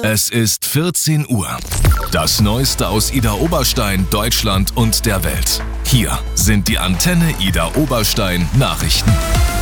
Es ist 14 Uhr. Das Neueste aus Idar Oberstein, Deutschland und der Welt. Hier sind die Antenne Idar Oberstein Nachrichten.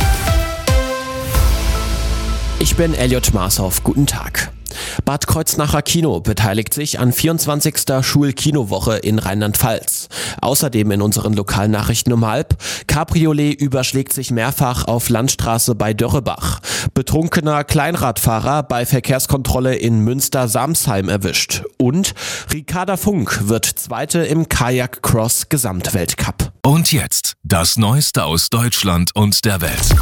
Ich bin Elliot Marshoff. Guten Tag. Bad Kreuznacher Kino beteiligt sich an 24. Schulkinowoche in Rheinland-Pfalz. Außerdem in unseren lokalen Nachrichten um 12:30. Cabriolet überschlägt sich mehrfach auf Landstraße bei Dörrebach. Betrunkener Kleinradfahrer bei Verkehrskontrolle in Münster-Samsheim erwischt. Und Ricarda Funk wird Zweite im Kajak-Cross-Gesamtweltcup. Und jetzt das Neueste aus Deutschland und der Welt.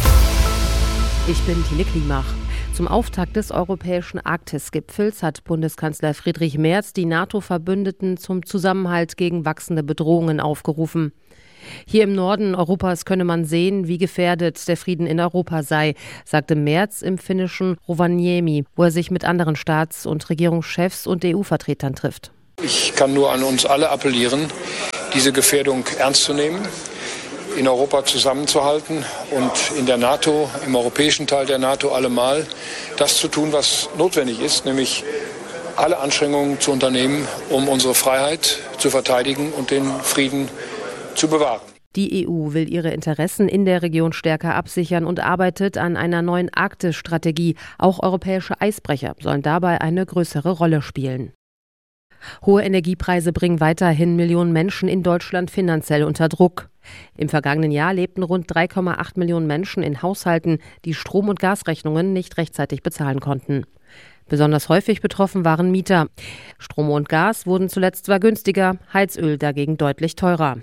Ich bin Tine Klimach. Zum Auftakt des europäischen Arktis-Gipfels hat Bundeskanzler Friedrich Merz die NATO-Verbündeten zum Zusammenhalt gegen wachsende Bedrohungen aufgerufen. Hier im Norden Europas könne man sehen, wie gefährdet der Frieden in Europa sei, sagte Merz im finnischen Rovaniemi, wo er sich mit anderen Staats- und Regierungschefs und EU-Vertretern trifft. Ich kann nur an uns alle appellieren, diese Gefährdung ernst zu nehmen, in Europa zusammenzuhalten und in der NATO, im europäischen Teil der NATO allemal das zu tun, was notwendig ist, nämlich alle Anstrengungen zu unternehmen, um unsere Freiheit zu verteidigen und den Frieden zu bewahren. Die EU will ihre Interessen in der Region stärker absichern und arbeitet an einer neuen Arktis-Strategie. Auch europäische Eisbrecher sollen dabei eine größere Rolle spielen. Hohe Energiepreise bringen weiterhin Millionen Menschen in Deutschland finanziell unter Druck. Im vergangenen Jahr lebten rund 3,8 Millionen Menschen in Haushalten, die Strom- und Gasrechnungen nicht rechtzeitig bezahlen konnten. Besonders häufig betroffen waren Mieter. Strom und Gas wurden zuletzt zwar günstiger, Heizöl dagegen deutlich teurer.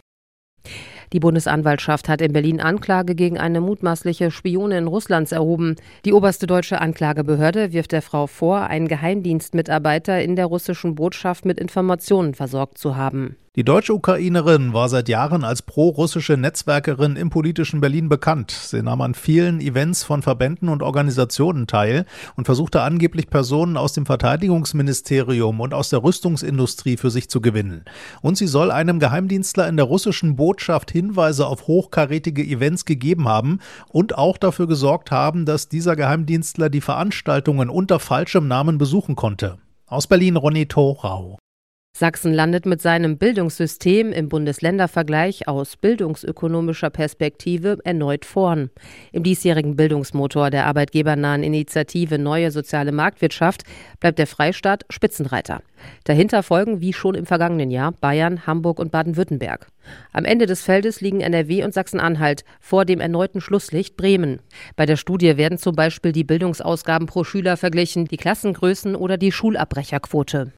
Die Bundesanwaltschaft hat in Berlin Anklage gegen eine mutmaßliche Spionin Russlands erhoben. Die oberste deutsche Anklagebehörde wirft der Frau vor, einen Geheimdienstmitarbeiter in der russischen Botschaft mit Informationen versorgt zu haben. Die deutsche Ukrainerin war seit Jahren als pro-russische Netzwerkerin im politischen Berlin bekannt. Sie nahm an vielen Events von Verbänden und Organisationen teil und versuchte angeblich Personen aus dem Verteidigungsministerium und aus der Rüstungsindustrie für sich zu gewinnen. Und sie soll einem Geheimdienstler in der russischen Botschaft Hinweise auf hochkarätige Events gegeben haben und auch dafür gesorgt haben, dass dieser Geheimdienstler die Veranstaltungen unter falschem Namen besuchen konnte. Aus Berlin Ronny Thorau. Sachsen landet mit seinem Bildungssystem im Bundesländervergleich aus bildungsökonomischer Perspektive erneut vorn. Im diesjährigen Bildungsmotor der arbeitgebernahen Initiative Neue Soziale Marktwirtschaft bleibt der Freistaat Spitzenreiter. Dahinter folgen, wie schon im vergangenen Jahr, Bayern, Hamburg und Baden-Württemberg. Am Ende des Feldes liegen NRW und Sachsen-Anhalt, vor dem erneuten Schlusslicht Bremen. Bei der Studie werden zum Beispiel die Bildungsausgaben pro Schüler verglichen, die Klassengrößen oder die Schulabbrecherquote.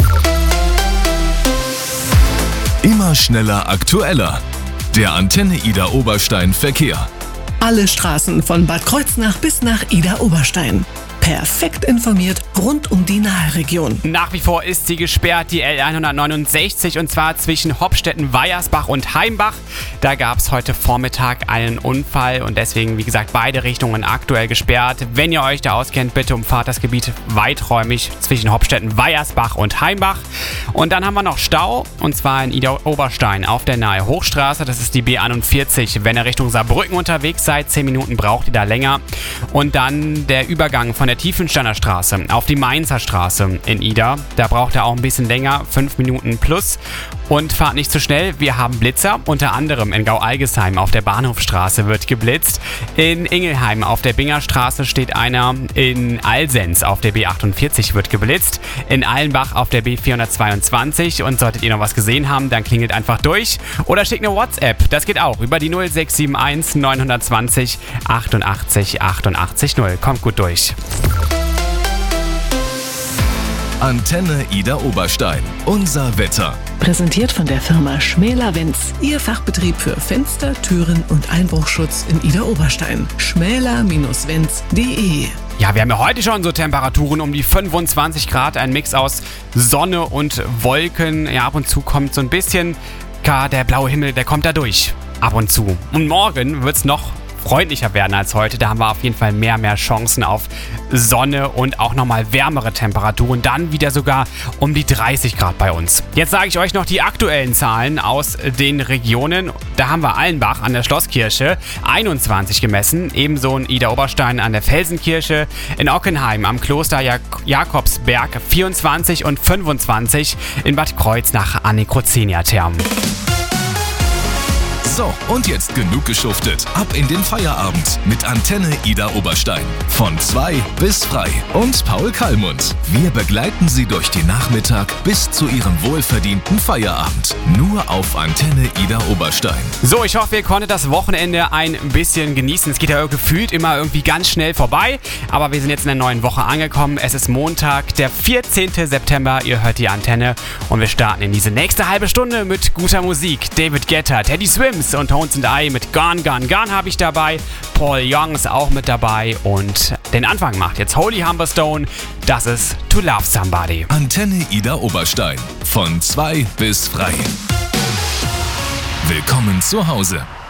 Immer schneller, aktueller. Der Antenne Idar Oberstein Verkehr. Alle Straßen von Bad Kreuznach bis nach Idar Oberstein. Perfekt informiert rund um die Nahe-Region. Nach wie vor ist sie gesperrt, die L169, und zwar zwischen Hopstetten, Weiersbach und Heimbach. Da gab es heute Vormittag einen Unfall und deswegen, wie gesagt, beide Richtungen aktuell gesperrt. Wenn ihr euch da auskennt, bitte umfahrt das Gebiet weiträumig zwischen Hopstetten, Weiersbach und Heimbach. Und dann haben wir noch Stau, und zwar in Idar Oberstein auf der Nahe Hochstraße. Das ist die B41. Wenn ihr Richtung Saarbrücken unterwegs seid, 10 Minuten braucht ihr da länger. Und dann der Übergang von der Tiefensteiner Straße auf die Mainzer Straße in Idar. Da braucht ihr auch ein bisschen länger, 5 Minuten plus. Und fahrt nicht zu schnell, wir haben Blitzer. Unter anderem in Gau-Algesheim auf der Bahnhofstraße wird geblitzt. In Ingelheim auf der Bingerstraße steht einer. In Alsens auf der B48 wird geblitzt. In Allenbach auf der B422. Und solltet ihr noch was gesehen haben, dann klingelt einfach durch. Oder schickt eine WhatsApp. Das geht auch über die 0671 920 88 88 0. Kommt gut durch. Antenne Idar Oberstein. Unser Wetter. Präsentiert von der Firma Schmäler-Wenz. Ihr Fachbetrieb für Fenster, Türen und Einbruchschutz in Idar Oberstein. schmäler-wenz.de. Ja, wir haben ja heute schon so Temperaturen um die 25 Grad. Ein Mix aus Sonne und Wolken. Ja, ab und zu kommt so ein bisschen der blaue Himmel, der kommt da durch. Ab und zu. Und morgen wird es noch freundlicher werden als heute. Da haben wir auf jeden Fall mehr Chancen auf Sonne und auch nochmal wärmere Temperaturen. Dann wieder sogar um die 30 Grad bei uns. Jetzt sage ich euch noch die aktuellen Zahlen aus den Regionen. Da haben wir Allenbach an der Schlosskirche 21 gemessen. Ebenso in Idar-Oberstein an der Felsenkirche. In Ockenheim am Kloster Jakobsberg 24 und 25. In Bad Kreuznach an den Crocenia-Thermen. So, und jetzt genug geschuftet. Ab in den Feierabend mit Antenne Idar-Oberstein. Von 2 bis frei. Und Paul Kallmund. Wir begleiten Sie durch den Nachmittag bis zu Ihrem wohlverdienten Feierabend. Nur auf Antenne Idar-Oberstein. So, ich hoffe, ihr konntet das Wochenende ein bisschen genießen. Es geht ja gefühlt immer irgendwie ganz schnell vorbei. Aber wir sind jetzt in der neuen Woche angekommen. Es ist Montag, der 14. September. Ihr hört die Antenne. Und wir starten in diese nächste halbe Stunde mit guter Musik. David Guetta, Teddy Swims und Tones and I mit Gone, Gone, Gone habe ich dabei. Paul Young ist auch mit dabei. Und den Anfang macht jetzt Holy Humberstone. Das ist To Love Somebody. Antenne Idar-Oberstein. Von 2 bis frei. Willkommen zu Hause.